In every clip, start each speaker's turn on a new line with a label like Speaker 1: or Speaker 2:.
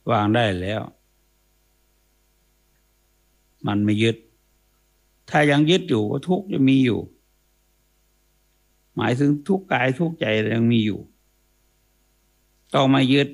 Speaker 1: วางได้แล้วมันไม่ยึดถ้ายังยึดอยู่ก็ทุกข์จะมีอยู่หมายถึงทุกข์กายทุกข์ใจยังมีอยู่ต้องไม่ยึด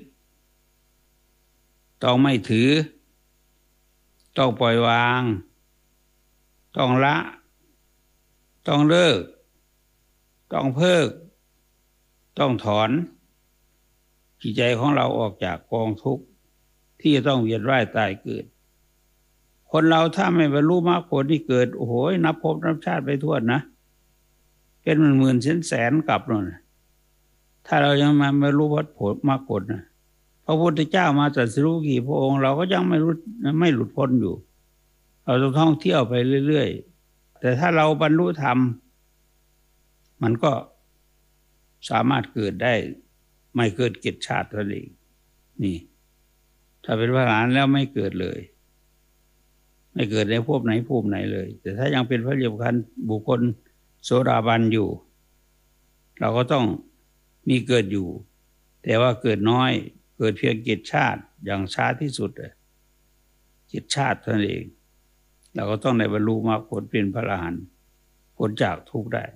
Speaker 1: ต้องไม่ถือต้องปล่อยวางต้องละต้องเลิกต้องเพิกต้องถอนจิตใจของเราออกจากกองทุกข์ที่จะต้องเวียนว่ายตายเกิดคนเราถ้าไม่บรรลุมรรคผลที่เกิดโอ้โหนับภพนับชาติไปทั่วนะเป็นหมื่นๆแสนๆกลับนั่นถ้าเรายังมาบรรลุมรรคผลนะพระพุทธเจ้ามาตรัสรู้กี่พระองค์เราก็ยังไม่หลุดพ้นอยู่เราต้องท่องเที่ยวไปเรื่อยๆแต่ถ้าเราบรรลุธรรมมันก็สามารถเกิดได้ไม่เกิดเกิดชาติตัวเองนี่ถ้าเป็นพระอรหันต์แล้วไม่เกิดเลยไม่เกิดในภพไหนภูมิไหนเลยแต่ถ้ายังเป็นพระเรียบขันธ์บุคคลโสดาบันอยู่เราก็ต้องมีเกิดอยู่แต่ว่าเกิดน้อยเกิดเพียงเกิดชาติอย่างช้าที่สุดเกิดชาติเท่านั้นเองเราก็ต้องได้บรรลุมรรคผลเป็นพระอรหันต์พ้นจากทุกข์ได้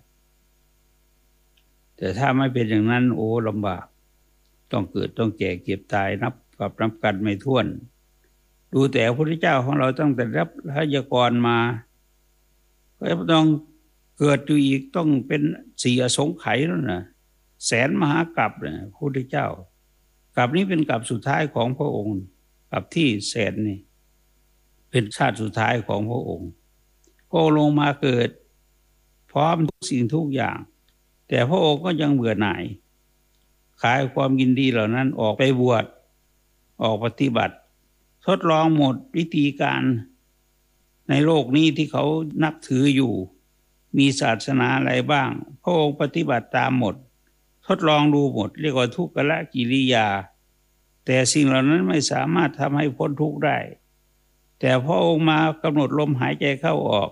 Speaker 1: แต่ถ้าไม่เป็นอย่างนั้นโอ้ลำบากต้องเกิดต้องแก่เก็บตายนับกันไม่ถ้วนดูแต่พระพุทธเจ้าของเราตั้งแต่รับพยากรณ์มาก็ต้องเกิดอยู่อีกต้องเป็น4อสงไขยแล้วนะแสนมหากาพย์นะพระพุทธเจ้ากาพย์นี้เป็นกาพย์สุดท้ายของพระองค์กาพย์ที่แสนนี่เป็นชาติสุดท้ายของพระองค์พระองค์ลงมาเกิดพร้อมทุกสิ่งทุกอย่างแต่พระองค์ก็ยังเบื่อหน่ายขายความยินดีเหล่านั้นออกไปบวชออกปฏิบัติทดลองหมดวิธีการในโลกนี้ที่เขานับถืออยู่มีศาสนาอะไรบ้างพระองค์ปฏิบัติตามหมดทดลองดูหมดเรียกว่าทุกขละกิริยาแต่สิ่งเหล่านั้นไม่สามารถทำให้พ้นทุกข์ได้แต่พระองค์มากำหนดลมหายใจเข้าออก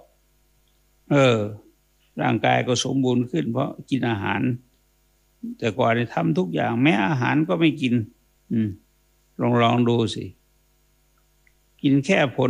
Speaker 1: ร่างกายก็สมบูรณ์ขึ้นเพราะกินอาหารแต่ก่อนทำทุกอย่างแม้อาหารก็ไม่กินลองดูสิกินแค่ผล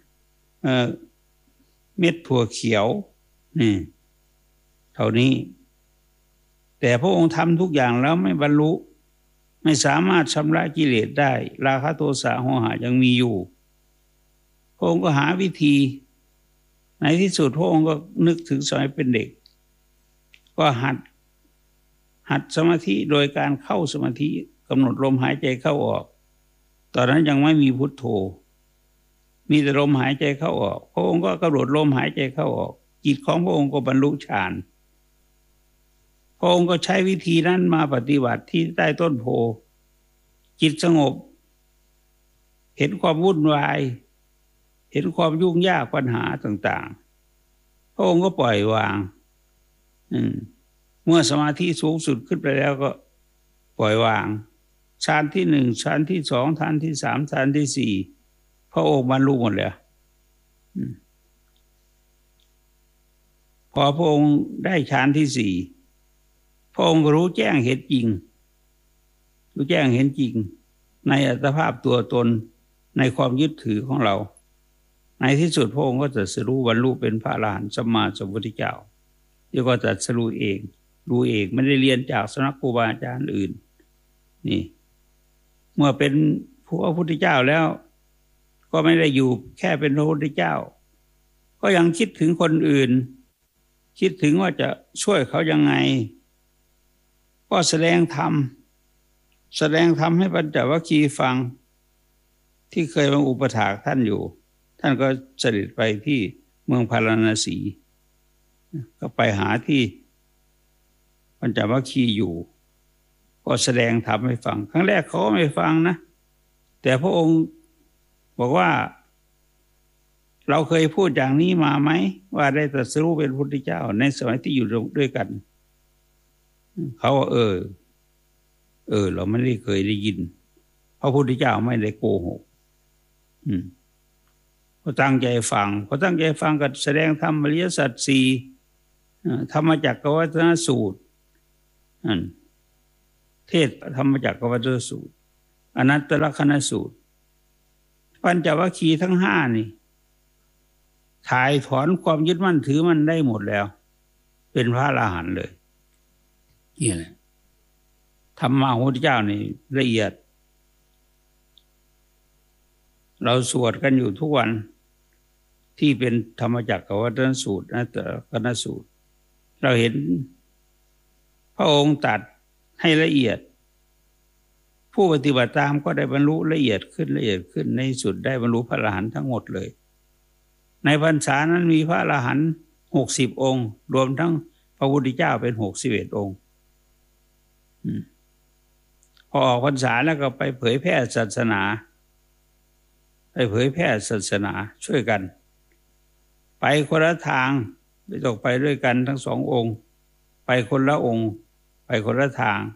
Speaker 1: เม็ดถั่วเขียวนี่เท่านี้แต่พระองค์ทำทุกอย่างแล้วไม่บรรลุไม่สามารถชำระกิเลสได้ราคะโทสะโมหะยังมีอยู่พระองค์ก็หาวิธีในที่สุดพระองค์ก็นึกถึงสมัยเป็นเด็กก็หัดสมาธิโดยการเข้าสมาธิกำหนดลมหายใจเข้าออกตอนนั้นยังไม่มีพุทโธมีแต่ลมหายใจเข้าออกพระองค์ก็กำหนดลมหายใจเข้าออกจิตของพระองค์ก็บรรลุฌานพระองค์ก็ใช้วิธีนั้นมาปฏิบัติที่ใต้ต้นโพจิตสงบเห็นความวุ่นวายเห็นความยุ่งยากปัญหาต่างๆพระองค์ก็ปล่อยวางเมื่อสมาธิสูงสุดขึ้นไปแล้วก็ปล่อยวางฌานที่1ฌานที่2ฌานที่3ฌานที่4พระองค์บรรลุหมดแล้วพอพระองค์ได้ฌานที่4พระองค์ก็รู้แจ้งเห็นจริงรู้แจ้งเห็นจริงในอัตภาพตัวตนในความยึดถือของเราในที่สุดพระองค์ก็ตรัสรู้บรรลุเป็นพระอรหันต์สัมมาสัมพุทธเจ้าที่ก็ตรัสรู้เองรู้เองไม่ได้เรียนจากสำนักครูบาอาจารย์อื่นนี่เมื่อเป็นพระพุทธเจ้าแล้วก็ไม่ได้อยู่แค่เป็นพระพุทธเจ้าก็ยังคิดถึงคนอื่นคิดถึงว่าจะช่วยเขายังไงก็แสดงธรรมให้ปัญจวัคคีย์ฟังที่เคยมาอุปถากท่านอยู่ท่านก็เสด็จไปที่เมืองพาราณสีก็ไปหาที่ปัญจวัคคีย์อยู่ก็แสดงธรรมให้ฟังครั้งแรกเขาก็ไม่ฟังนะแต่พระองค์บอกว่าเราเคยพูดอย่างนี้มาไหมว่าได้ตรัสรู้เป็นพุทธเจ้าในสมัยที่อยู่ด้วยกันเขาว่าเราไม่ได้เคยได้ยินพระพุทธเจ้าไม่ได้โกหกพอตั้งใจฟังก็แสดงธรรมอริยสัจ4ธรรมจักรวัฏนสูตรเทศธรรมจักรวัฏนสูตรอนัตตลักขณสูตรปัญจวัคคีย์ทั้งห้านี่ถ่ายถอนความยึดมั่นถือมันได้หมดแล้วเป็นพระอรหันต์เลยนี่แหละธรรมะของพระพุทธเจ้านี่ละเอียดเราสวดกันอยู่ทุกวันที่เป็นธรรมจักรวัฏนสูตรนะแต่กนสูตรเราเห็นพระองค์ตัดให้ละเอียดผู้ปฏิบัติตามก็ได้บรรลุละเอียดขึ้นละเอียดขึ้นในสุดได้บรรลุพระอรหันต์ทั้งหมดเลยในพรรษานั้นมีพระอรหันต์60 องค์รวมทั้งพระพุทธเจ้าเป็น61 องค์พอออกพรรษาแล้วก็ไปเผยแพร่ศาสนาไปเผยแพร่ศาสนาช่วยกันไปคนละทางไม่ต้องไปด้วยกันทั้ง2 องค์ไปคนละองค์ไปคนละทาง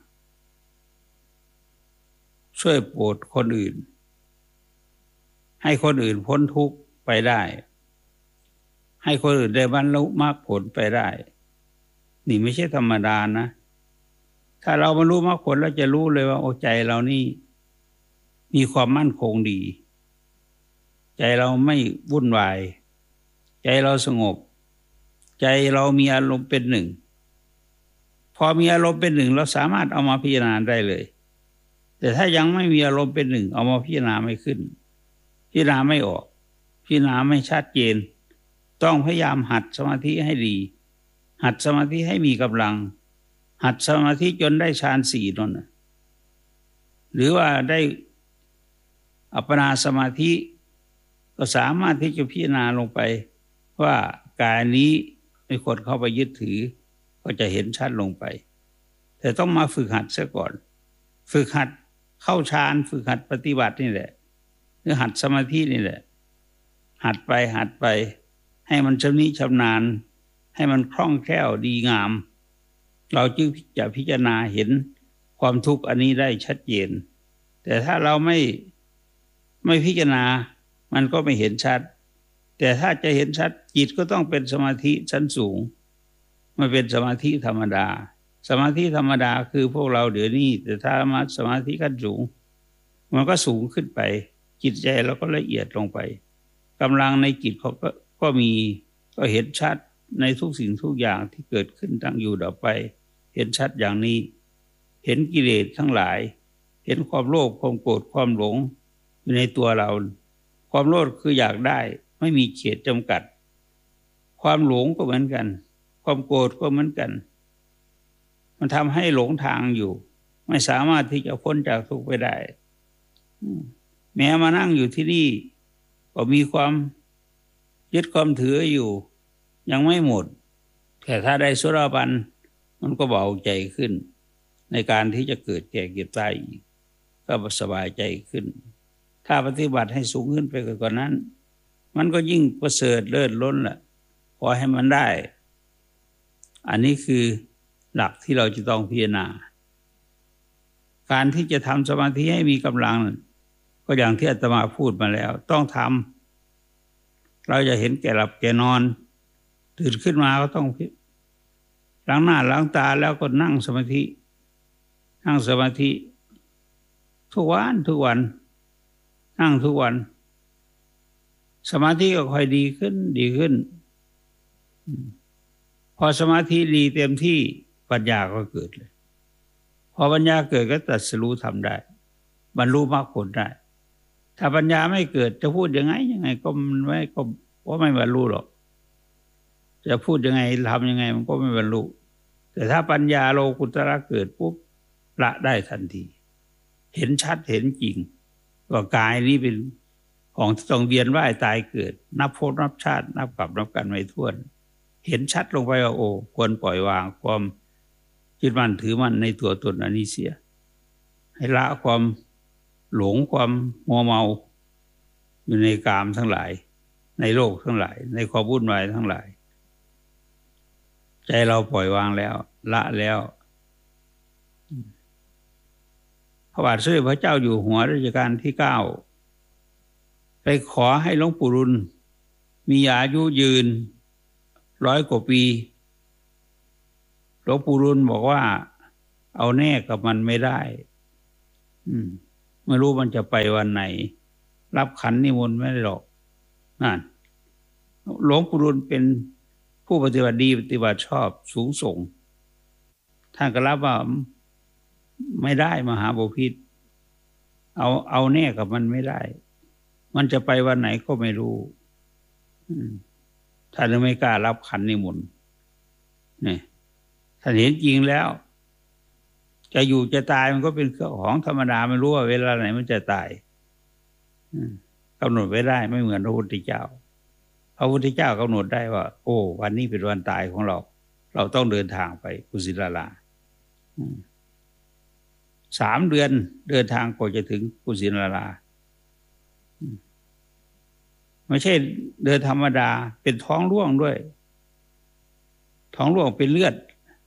Speaker 1: ช่วยโปรดคนอื่นให้คนอื่นพ้นทุกข์ไปได้ให้คนอื่นได้บรรลุมรรคผลไปได้นี่ไม่ใช่ธรรมดานะถ้าเราบรรลุมรรคผลเราจะรู้เลยว่าโอ้ใจเรานี่มีความมั่นคงดีใจเราไม่วุ่นวายใจเราสงบใจเรามีอารมณ์เป็นหนึ่งพอมีอารมณ์เป็นหนึ่งเราสามารถเอามาพิจารณาได้เลยแต่ถ้ายังไม่มีอารมณ์เป็นหนึ่งเอามาพิจารณาไม่ขึ้นพิจารณาไม่ออกพิจารณาไม่ชัดเจนต้องพยายามหัดสมาธิให้ดีหัดสมาธิให้มีกำลังหัดสมาธิจนได้ฌาน4นั่นนะหรือว่าได้อัปปนาสมาธิก็สามารถที่จะพิจารณาลงไปว่ากายนี้มีคนเข้าไปยึดถือก็จะเห็นชัดลงไปแต่ต้องมาฝึกหัดซะก่อนฝึกหัดเข้าฌานฝึกหัดปฏิบัตินี่แหละหรือหัดสมาธินี่แหละหัดไปให้มันชำนิชำนาญให้มันคล่องแคล่วดีงามเราจึงจะพิจารณาเห็นความทุกข์อันนี้ได้ชัดเจนแต่ถ้าเราไม่พิจารณามันก็ไม่เห็นชัดแต่ถ้าจะเห็นชัดจิตก็ต้องเป็นสมาธิชั้นสูงไม่เป็นสมาธิธรรมดาสมาธิธรรมดาคือพวกเราเดี๋ยวนี้แต่ถ้ามาสมาธิขั้นสูงมันก็สูงขึ้นไปจิตใจเราก็ละเอียดลงไปกำลังในจิตเขาก็มีก็เห็นชัดในทุกสิ่งทุกอย่างที่เกิดขึ้นตั้งอยู่ดับไปเห็นชัดอย่างนี้เห็นกิเลสทั้งหลายเห็นความโลภความโกรธความหลงอยู่ในตัวเราความโลภคืออยากได้ไม่มีเขตจำกัดความหลงก็เหมือนกันความโกรธก็เหมือนกันมันทำให้หลงทางอยู่ไม่สามารถที่จะพ้นจากทุกข์ไปได้แม้มานั่งอยู่ที่นี่ก็มีความยึดความถืออยู่ยังไม่หมดแต่ถ้าได้โสดาบันมันก็เบาใจขึ้นในการที่จะเกิดแก่เก็บตายอีกก็สบายใจขึ้นถ้าปฏิบัติให้สูงขึ้นไปกว่านั้นมันก็ยิ่งประเสริฐเลิศล้นแหละพอให้มันได้อันนี้คือหลักที่เราจะต้องพิจารณาการที่จะทำสมาธิให้มีกำลังก็อย่างที่อาตมาพูดมาแล้วต้องทำเราจะเห็นแก่หลับแก่นอนตื่นขึ้นมาก็ต้องล้างหน้าล้างตาแล้วก็นั่งสมาธิทุกวันนั่งทุกวันสมาธิก็ค่อยดีขึ้นพอสมาธิดีเต็มที่ปัญญาก็เกิดเลยพอปัญญาเกิดก็ตรัสรู้ทำได้บรรลุมรรคผลได้ถ้าปัญญาไม่เกิดจะพูดยังไงก็ไม่บรรลุหรอกจะพูดยังไงทำยังไงมันก็ไม่บรรลุแต่ถ้าปัญญาโลกุตระเกิดปุ๊บละได้ทันทีเห็นชัดเห็นจริงว่ากายนี้เป็นของที่ต้องเวียนว่ายตายเกิดนับภพนับชาตินับกลับนับกันไม่ถ้วนเห็นชัดลงไปว่าโอ้ควรปล่อยวางความยึดมั่นถือมั่นในตัวตนอันนี้เสียให้ละความหลงความมัวเมาอยู่ในกามทั้งหลายในโลกทั้งหลายในความวุ่นวายทั้งหลายใจเราปล่อยวางแล้วละแล้วพระบาทสมเด็จพระเจ้าอยู่หัวรัชกาลที่9ไปขอให้หลวงปู่รุนมีอายุยืน100 กว่าปีหลวงปู่รุนบอกว่าเอาแน่กับมันไม่ได้ไม่รู้มันจะไปวันไหนรับขันนิมนต์ไม่ได้หรอกนั่นหลวงปู่ดูลเป็นผู้ปฏิบัติดีปฏิบัติชอบสูงส่งท่านก็รับว่าไม่ได้มหาบพิตรเอาแน่กับมันไม่ได้มันจะไปวันไหนก็ไม่รู้ท่านไม่กล้ารับขันนิมนต์นี่ท่านเห็นจริงแล้วจะอยู่จะตายมันก็เป็นของธรรมดาไม่รู้ว่าเวลาไหนมันจะตายกำหนดไว้ได้ไม่เหมือนพระพุทธเจ้าพระพุทธเจ้ากำหนดได้ว่าโอ้วันนี้เป็นวันตายของเราต้องเดินทางไปกุสินารา3 เดือนเดินทางกว่าจะถึงกุสินาราไม่ใช่เดินธรรมดาเป็นท้องร่วงด้วยท้องร่วงเป็นเลือด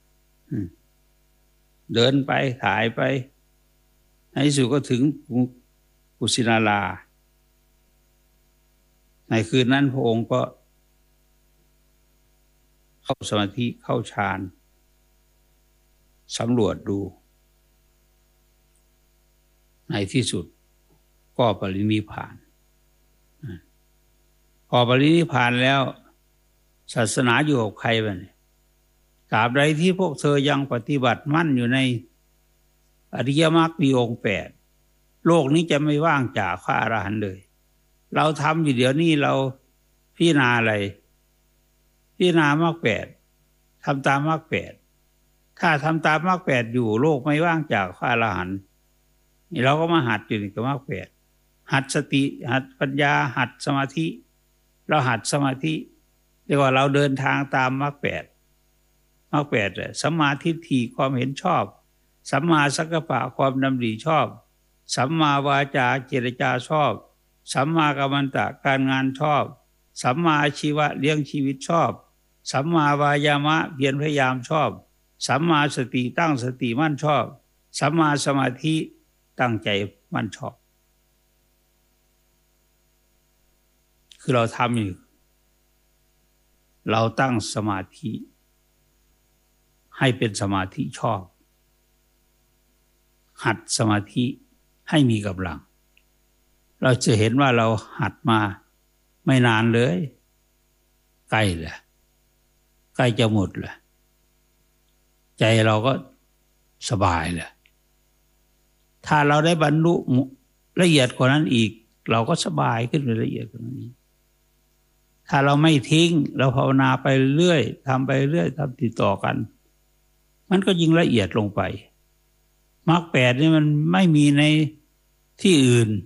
Speaker 1: เดินไปถ่ายไปในที่สุดก็ถึงกุสินาราในคืนนั้นพระองค์ก็เข้าสมาธิเข้าฌานสำรวจดูในที่สุดก็ปรินิพพานพอปรินิพพานแล้วศาสนาอยู่กับใครบ้างตราบใดที่พวกเธอยังปฏิบัติมั่นอยู่ในอริยมรรคมีองค์8โลกนี้จะไม่ว่างจากพระอรหันต์เลยเราทำอยู่เดี๋ยวนี้เราพิจารณาอะไรพิจารณามรรค8ทำตามมรรค8ถ้าทำตามมรรค8อยู่โลกไม่ว่างจากพระอรหันต์นี่เราก็มาหัดอยู่กับมรรค8หัดสติหัดปัญญาหัดสมาธิเราหัดสมาธิเรียกว่าเราเดินทางตามมรรค8มรรค8สัมมาทิฏฐิความเห็นชอบสัมมาสังกัปปะความดำริชอบสัมมาวาจาเจรจาชอบสัมมากัมมันตะการงานชอบสัมมาอาชีวะเลี้ยงชีวิตชอบสัมมาวายามะเพียรพยายามชอบสัมมาสติตั้งสติมั่นชอบสัมมาสมาธิตั้งใจมั่นชอบคือเราทำอยู่เราตั้งสมาธิให้เป็นสมาธิชอบหัดสมาธิให้มีกำลังเราจะเห็นว่าเราหัดมาไม่นานเลยใกล้แหละใกล้จะหมดแหละใจเราก็สบายแหละถ้าเราได้บรรลุละเอียดกว่านั้นอีกเราก็สบายขึ้นไปละเอียดกว่านั้นอีกถ้าเราไม่ทิ้งเราภาวนาไปเรื่อยทำไปเรื่อยทำติดต่อกันมันก็ยิ่งละเอียดลงไปมรรค8นี่มันไม่มีในที่อื่น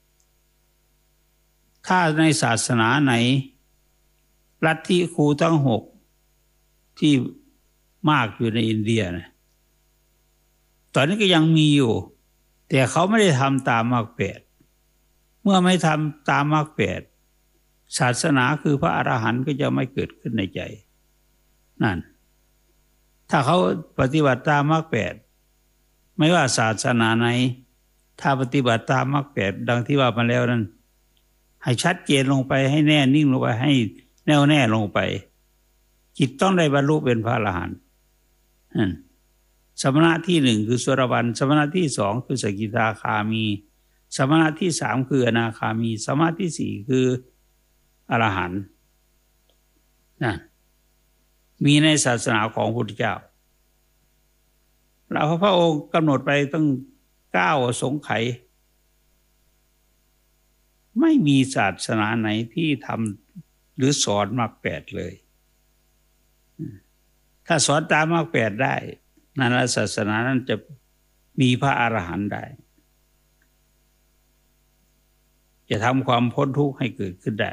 Speaker 1: ถ้าในศาสนาไหนลัทธิครูทั้ง6ที่มากอยู่ในอินเดียนะตอนนี้ก็ยังมีอยู่แต่เขาไม่ได้ทำตามมรรค8เมื่อไม่ทำตามมรรค8ศาสนาคือพระอรหันต์ก็จะไม่เกิดขึ้นในใจนั่นถ้าเขาปฏิบัติตามมรรค8ไม่ว่าศาสนาไหนถ้าปฏิบัติตามมรรค8ดังที่ว่ามาแล้วนั้นให้ชัดเจนลงไปให้แน่นิ่งลงไปให้แน่วแน่ลงไปจิตต้องได้บรรลุเป็นพระอรหันต์สมณะที่1คือโสดาบันสมณะที่2คือสกิทาคามีสมณะที่3คืออนาคามีสมณะที่4คืออรหันต์นั่นมีในศาสนาของพระพุทธเจ้าแล้วพระองค์กำหนดไปตั้ง9อสงไขยไม่มีศาสนาไหนที่ทำหรือสอนมรรค8เลยถ้าสอนตามมรรค8ได้นั่นแหละศาสนานั้นจะมีพระอรหันต์ได้จะทำความพ้นทุกข์ให้เกิดขึ้นได้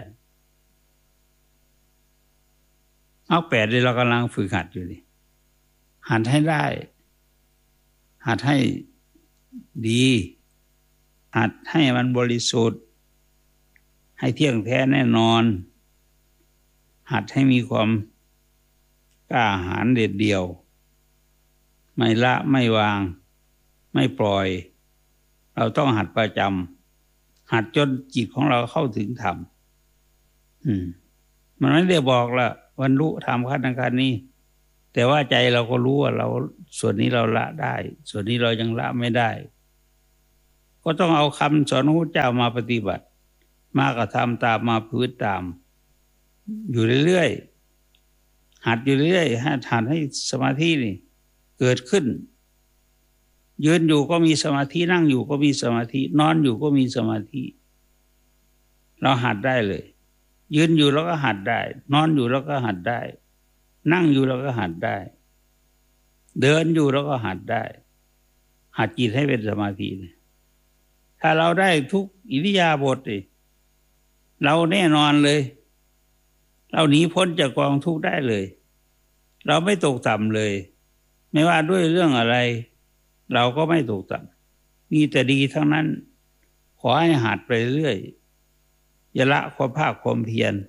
Speaker 1: มรรค8นี่เรากำลังฝึกหัดอยู่นี่หัดให้ได้หัดให้ดีหัดให้มันบริสุทธิ์ให้เที่ยงแท้แน่นอนหัดให้มีความกล้าหาญเด็ดเดี่ยวไม่ละไม่วางไม่ปล่อยเราต้องหัดประจำหัดจนจิตของเราเข้าถึงธรรมมันไม่ได้บอกละบรรลุธรรมขั้นนั้นนี้แต่ว่าใจเราก็รู้ว่าเราส่วนนี้เราละได้ส่วนนี้เรายังละไม่ได้ก็ต้องเอาคำสอนของพระเจ้ามาปฏิบัติมาก็ทำตามมาพื้นตามอยู่เรื่อยๆหัดอยู่เรื่อยๆหัดให้สมาธินี่เกิดขึ้นยืนอยู่ก็มีสมาธินั่งอยู่ก็มีสมาธินอนอยู่ก็มีสมาธิเราหัดได้เลยยืนอยู่แล้วก็หัดได้นอนอยู่แล้วก็หัดได้นั่งอยู่แล้วก็หัดได้เดินอยู่แล้วก็หัดได้หัดจิตให้เป็นสมาธิถ้าเราได้ทุกอิริยาบถเราแน่นอนเลยเราหนีพ้นจากกองทุกข์ได้เลยเราไม่ตกต่ำเลยไม่ว่าด้วยเรื่องอะไรเราก็ไม่ตกต่ำมีแต่ดีทั้งนั้นขอให้หัดไปเรื่อยอย่าละความภาคความเพียร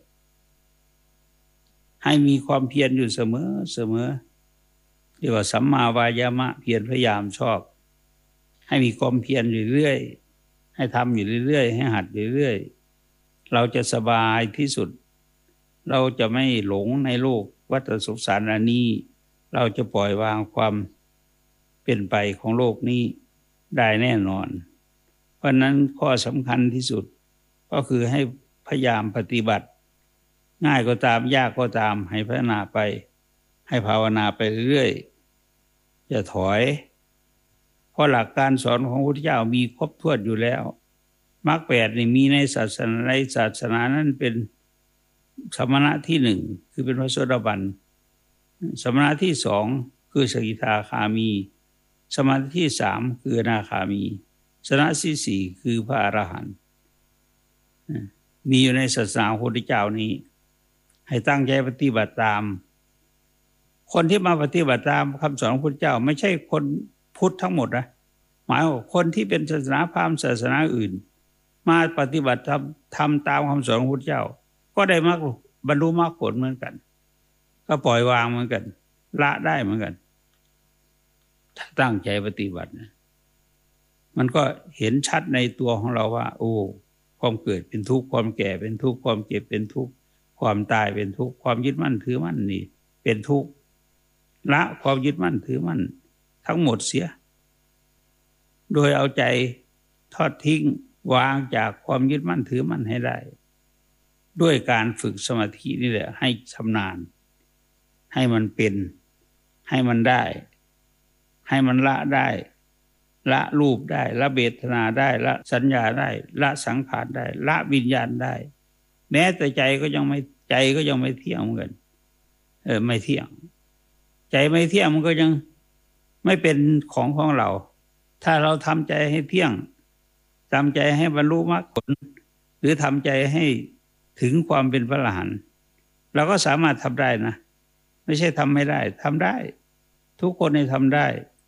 Speaker 1: ให้มีความเพียรอยู่เสมอเรียกว่าสัมมาวายามะเพียรพยายามชอบให้มีความเพียรอยู่เรื่อยให้ทำอยู่เรื่อยให้หัดอยู่เรื่อยเราจะสบายที่สุดเราจะไม่หลงในโลกวัฏสงสารอันนี้เราจะปล่อยวางความเป็นไปของโลกนี้ได้แน่นอนเพราะนั้นข้อสำคัญที่สุดก็คือให้พยายามปฏิบัติง่ายก็ตามยากก็ตามให้พัฒนาไปให้ภาวนาไปเรื่อยๆอย่าถอยเพราะหลักการสอนของพระพุทธเจ้ามีครบถ้วนอยู่แล้วมรรค8นี่มีในศาสนานั้นเป็นสมณะที่หนึ่งคือเป็นพระโสดาบันสมณะที่สองคือสกิทาคามีสมณะที่สามคืออนาคามีสมณะที่สี่คือพระอรหันต์มีอยู่ในศาสนาพระพุทธเจ้านี้ให้ตั้งใจปฏิบัติตามคนที่มาปฏิบัติตามคำสอนของพระพุทธเจ้าไม่ใช่คนพุทธทั้งหมดนะหมายว่าคนที่เป็นศาสนาพราหมณ์ศาสนาอื่นมาปฏิบัติทำตามคำสอนของพระพุทธเจ้าก็ได้บรรลุมรรคผลเหมือนกันก็ปล่อยวางเหมือนกันละได้เหมือนกันถ้าตั้งใจปฏิบัตินะมันก็เห็นชัดในตัวของเราว่าโอ้ความเกิดเป็นทุกข์ความแก่เป็นทุกข์ความเจ็บเป็นทุกข์ความตายเป็นทุกข์ความยึดมั่นถือมั่นนี่เป็นทุกข์ละความยึดมั่นถือมั่นทั้งหมดเสียโดยเอาใจทอดทิ้งวางจากความยึดมั่นถือมั่นให้ได้ด้วยการฝึกสมาธินี่แหละให้ชำนาญให้มันเป็นให้มันได้ให้มันละได้ละรูปได้ละเวทนาได้ละสัญญาได้ละสังขารได้ละวิญญาณได้แม้แต่ใจก็ยังไม่เที่ยงเหมือนกันไม่เที่ยงใจไม่เที่ยงมันก็ยังไม่เป็นของเราถ้าเราทำใจให้เที่ยงทำใจให้บรรลุมรรคผลหรือทำใจให้ถึงความเป็นพระอรหันต์เราก็สามารถทำได้นะไม่ใช่ทำไม่ได้ทำได้ทุกคนให้ทำได้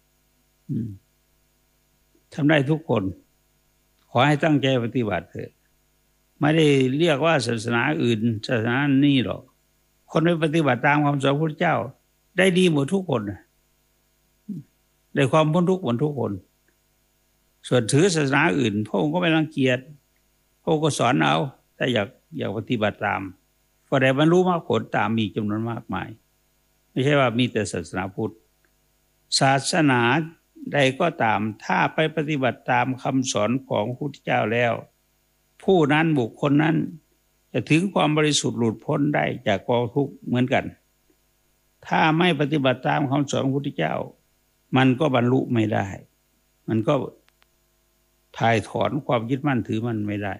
Speaker 1: ทำได้ทุกคนขอให้ตั้งใจปฏิบัติเถอะไม่ได้เรียกว่าศาสนาอื่นศาสนานี้หรอกคนที่ปฏิบัติตามคำสอนพระพุทธเจ้าได้ดีหมดทุกคนได้ความพ้นทุกข์หมดทุกคนส่วนถือศาสนาอื่นพระองค์ก็ไม่รังเกียจพระองค์ก็สอนเอาถ้าอยากปฏิบัติตามก็ได้บรรลุมรรคผลตามมีจำนวนมากมายไม่ใช่ว่ามีแต่ศาสนาพุทธศาสนาใดก็ตามถ้าไปปฏิบัติตามคำสอนของพระพุทธเจ้าแล้วผู้นั้นบุคคลนั้นจะถึงความบริสุทธิ์หลุดพ้นได้จากกองทุกข์เหมือนกันถ้าไม่ปฏิบัติตามคำสอนของพระพุทธเจ้ามันก็บรรลุไม่ได้มันก็ถ่ายถอนความยึดมั่นถือมั่นไม่ได้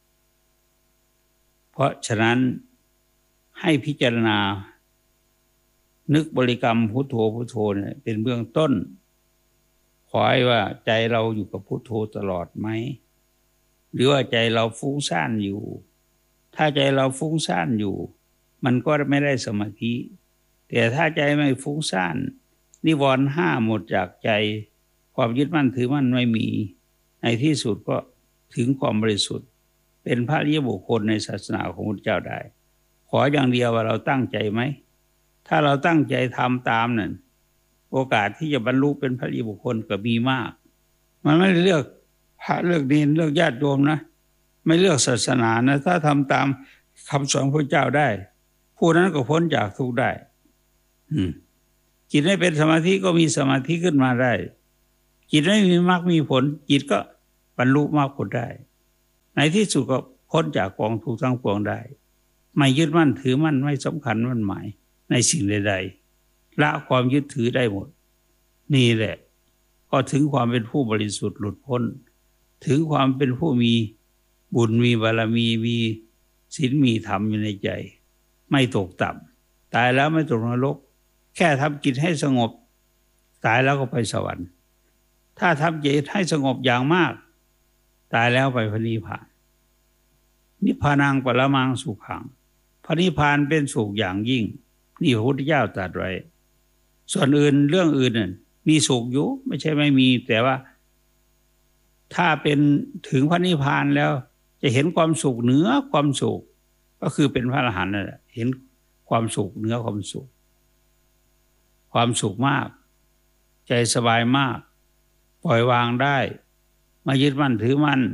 Speaker 1: เพราะฉะนั้นให้พิจารณานึกบริกรรมพุทโธพุทโธเนี่ยเป็นเบื้องต้นขอให้ว่าใจเราอยู่กับพุทโธตลอดไหมหรือว่าใจเราฟุ้งซ่านอยู่ถ้าใจเราฟุ้งซ่านอยู่มันก็ไม่ได้สมาธิแต่ถ้าใจไม่ฟุ้งซ่านนิวรณ์ห้าหมดจากใจความยึดมั่นถือมั่นไม่มีในที่สุดก็ถึงความบริสุทธิ์เป็นพระอริยบุคคลในศาสนาของพระพุทธเจ้าได้ขออย่างเดียวว่าเราตั้งใจไหมถ้าเราตั้งใจทำตามนั่นโอกาสที่จะบรรลุเป็นพระอริยบุคคลก็มีมากมันไม่ได้เลือกพระเลือกเนรเลือกญาติโยมนะไม่เลือกศาสนานะถ้าทำตามคำสอนพระเจ้าได้ผู้นั้นก็พ้นจากทุกข์ได้จิตไม่เป็นสมาธิก็มีสมาธิขึ้นมาได้จิตไม่มีมรรคมีผลจิตก็บรรลุมรรคผลได้ในที่สุดก็พ้นจากกองทุกข์ทั้งปวงได้ไม่ยึดมั่นถือมั่นไม่สำคัญมั่นหมายในสิ่งใดๆละความยึดถือได้หมดนี่แหละก็ถึงความเป็นผู้บริสุทธิ์หลุดพ้นถึงความเป็นผู้มีบุญมีบารมีมีศีลมีธรรมอยู่ในใจไม่ตกต่ำตายแล้วไม่ตกนรกแค่ทำจิตให้สงบตายแล้วก็ไปสวรรค์ถ้าทำจิตให้สงบอย่างมากตายแล้วไปพระนิพพานนิพพานังปรมังสุขังพระนิพพานเป็นสุขอย่างยิ่งนี่พระพุทธเจ้าตรัสไว้ส่วนอื่นเรื่องอื่นน่ะมีสุขอยู่ไม่ใช่ไม่มีแต่ว่าถ้าเป็นถึงพระนิพพานแล้วจะเห็นความสุขเหนือความสุขก็คือเป็นพระอรหันต์นั่นแหละเห็นความสุขเหนือความสุขความสุขมากใจสบายมากปล่อยวางได้ไม่ยึดมั่นถือมั่น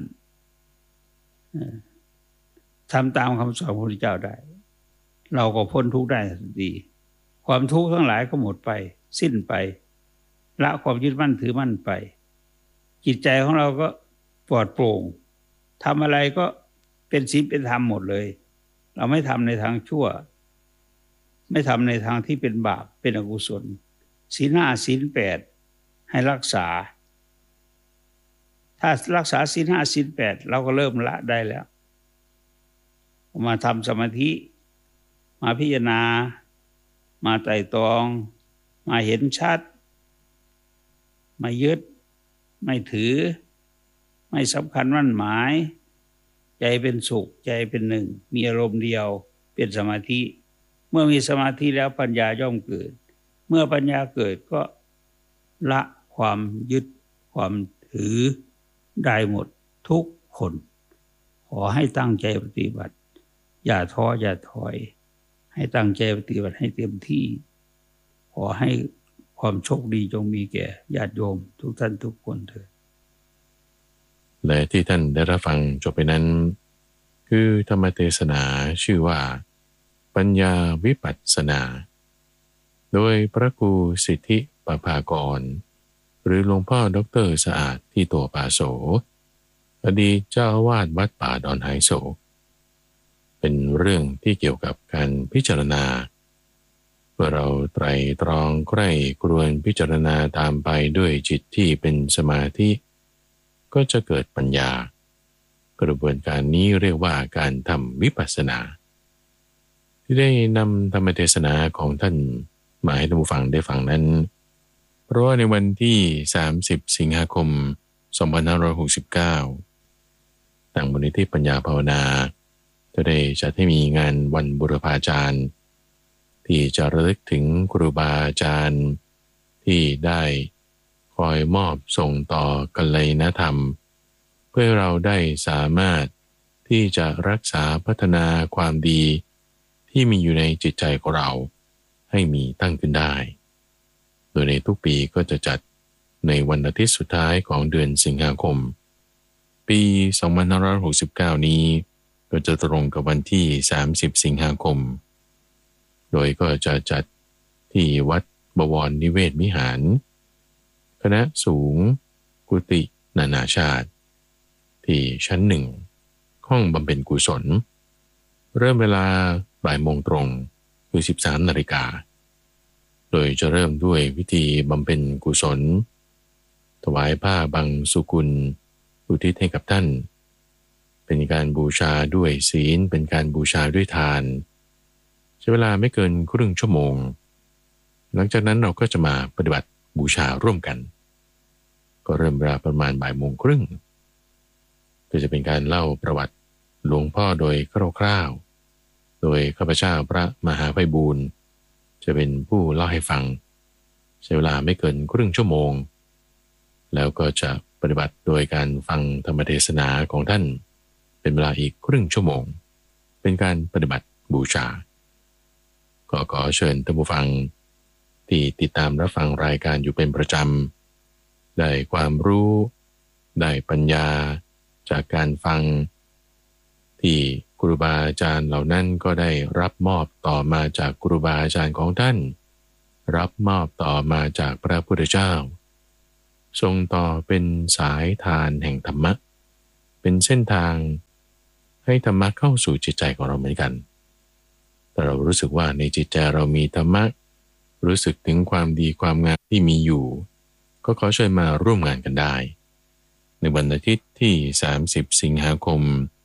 Speaker 1: ทำตามคำสอนของพระพุทธเจ้าได้เราก็พ้นทุกข์ได้ทันทีความทุกข์ทั้งหลายก็หมดไปสิ้นไปละความยึดมั่นถือมั่นไปจิตใจของเราก็ปลอดโปร่งทำอะไรก็เป็นศีลเป็นธรรมหมดเลยเราไม่ทำในทางชั่วไม่ทำในทางที่เป็นบาปเป็นอกุศลศีล 5ศีล 8ให้รักษาถ้ารักษาศีล 5ศีล 8เราก็เริ่มละได้แล้วมาทำสมาธิมาพิจารณามาไตร่ตรองมาเห็นชัดไม่ยึดไม่ถือไม่สำคัญมั่นหมายใจเป็นสุขใจเป็นหนึ่งมีอารมณ์เดียวเป็นสมาธิเมื่อมีสมาธิแล้วปัญญาย่อมเกิดเมื่อปัญญาเกิดก็ละความยึดความถือได้หมดทุกคนขอให้ตั้งใจปฏิบัติอย่าท้ออย่าถอยให้ตั้งใจปฏิบัติให้เต็มที่ขอให้ความโชคดีจงมีแก่ญาติโยมทุกท่านทุกคนเถิด
Speaker 2: และที่ท่านได้รับฟังจบไปนั้นคือธรรมเทศนาชื่อว่าปัญญาวิปัสสนาโดยพระครูสิทธิปภากรหรือหลวงพ่อดร.สะอาดที่ตัวป่าโสอดีตเจ้าอาวาสวัดป่าดอนไหโศกเป็นเรื่องที่เกี่ยวกับการพิจารณาเมื่อเราไตร่ตรองใคร่ครวญพิจารณาตามไปด้วยจิตที่เป็นสมาธิก็จะเกิดปัญญากระบวนการนี้เรียกว่าการทำวิปัสสนาที่ได้นำธรรมเทศนาของท่านมาให้ท่านผู้ฟังได้ฟังนั้นเพราะว่าในวันที่30สิงหาคม2569ทางมูลนิธิปัญญาภาวนาจะได้จัดให้มีงานวันบุรพาจารย์ที่จะระลึกถึงครูบาอาจารย์ที่ได้คอยมอบส่งต่อกัลยาณธรรมเพื่อเราได้สามารถที่จะรักษาพัฒนาความดีที่มีอยู่ในจิตใจของเราให้มีตั้งขึ้นได้โดยในทุกปีก็จะจัดในวันอาทิตย์สุดท้ายของเดือนสิงหาคมปี2569นี้ก็จะตรงกับวันที่30สิงหาคมโดยก็จะจัดที่วัดบวรนิเวศวิหารคณะสูงกุฏินานาชาติที่ชั้น1ห้องบำเพ็ญกุศลเริ่มเวลาบ่ายโมงตรงคือ 13 นาฬิกาโดยจะเริ่มด้วยพิธีบำเพ็ญกุศลถวายผ้าบังสุกุลอุทิศให้กับท่านเป็นการบูชาด้วยศีลเป็นการบูชาด้วยทานใช้เวลาไม่เกินครึ่งชั่วโมงหลังจากนั้นเราก็จะมาปฏิบัติบูชาร่วมกันก็เริ่มเวลาประมาณบ่ายโมงครึ่งก็จะเป็นการเล่าประวัติหลวงพ่อโดยคร่าวๆโดยข้าพเจ้าพระมหาไพบูลย์จะเป็นผู้เล่าให้ฟังใช้เวลาไม่เกินครึ่งชั่วโมงแล้วก็จะปฏิบัติโดยการฟังธรรมเทศนาของท่านเป็นเวลาอีกครึ่งชั่วโมงเป็นการปฏิบัติบูชาก็ขอเชิญท่านผู้ฟังที่ติดตามรับฟังรายการอยู่เป็นประจำได้ความรู้ได้ปัญญาจากการฟังที่ครูบาอาจารย์เหล่านั้นก็ได้รับมอบต่อมาจากครูบาอาจารย์ของท่านรับมอบต่อมาจากพระพุทธเจ้าทรงต่อเป็นสายทานแห่งธรรมะเป็นเส้นทางให้ธรรมะเข้าสู่จิตใจของเราเหมือนกันแต่เรารู้สึกว่าในจิตใจเรามีธรรมะรู้สึกถึงความดีความงามที่มีอยู่ก็ขอเชิญมาร่วมงานกันได้ในวันอาทิตย์ที่30สิงหาคม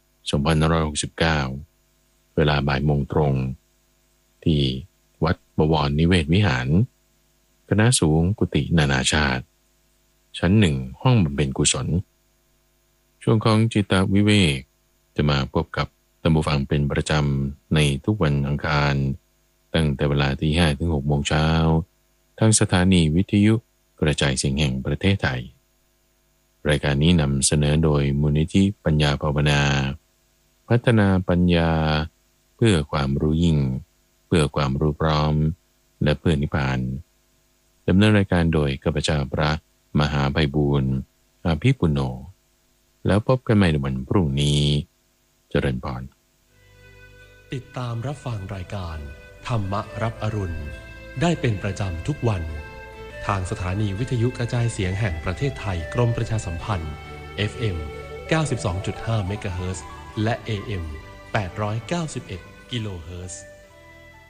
Speaker 2: 2569เวลาบ่ายโมงตรงที่วัดบวรนิเวศวิหารคณะสูงกุฏินานาชาติชั้น1ห้องบำเพ็ญกุศลช่วงของจิตวิเวกจะมาพบกับท่านผู้ฟังเป็นประจำในทุกวันอังคารตั้งแต่เวลาตี 5 ถึง 6 โมงเช้าทางสถานีวิทยุกระจายเสียงแห่งประเทศไทยรายการนี้นำเสนอโดยมูลนิธิปัญญาภาวนาพัฒนาปัญญาเพื่อความรู้ยิ่งเพื่อความรู้พร้อมและเพื่อนิพพานดำเนินรายการโดยข้าพเจ้าพระมหาไพบูลย์อาภิปุณโญแล้วพบกันใหม่ในวันพรุ่งนี้เจริญพร
Speaker 3: ติดตามรับฟังรายการธรรมรับอรุณได้เป็นประจำทุกวันทางสถานีวิทยุกระจายเสียงแห่งประเทศไทยกรมประชาสัมพันธ์ FM 92.5 เมกะเฮิรตซ์และ AM 891 กิโลเฮิรตซ์